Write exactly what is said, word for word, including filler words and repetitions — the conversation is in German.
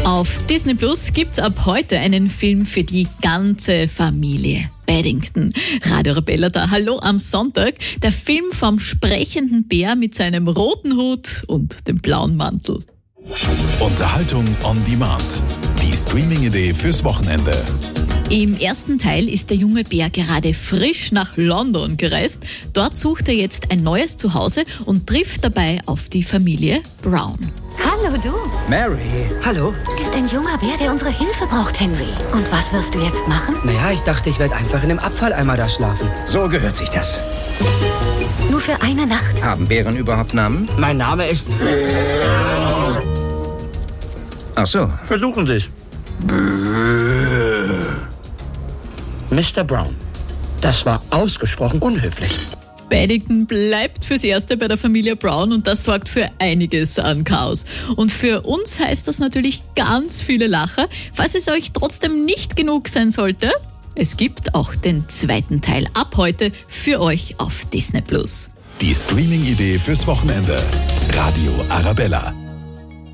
Auf Disney Plus gibt's ab heute einen Film für die ganze Familie. Paddington. Radio Arabella da. Hallo am Sonntag. Der Film vom sprechenden Bär mit seinem roten Hut und dem blauen Mantel. Unterhaltung on Demand. Die Streaming-Idee fürs Wochenende. Im ersten Teil ist der junge Bär gerade frisch nach London gereist. Dort sucht er jetzt ein neues Zuhause und trifft dabei auf die Familie Brown. Hallo du. Mary. Hallo. Du bist ein junger Bär, der unsere Hilfe braucht, Henry. Und was wirst du jetzt machen? Naja, ich dachte, ich werde einfach in einem Abfalleimer da schlafen. So gehört sich das. Nur für eine Nacht. Haben Bären überhaupt Namen? Mein Name ist... Ach so. Versuchen Sie es. Mister Brown. Das war ausgesprochen unhöflich. Paddington bleibt fürs Erste bei der Familie Brown und das sorgt für einiges an Chaos. Und für uns heißt das natürlich ganz viele Lacher. Falls es euch trotzdem nicht genug sein sollte, es gibt auch den zweiten Teil ab heute für euch auf Disney Plus. Die Streaming-Idee fürs Wochenende. Radio Arabella.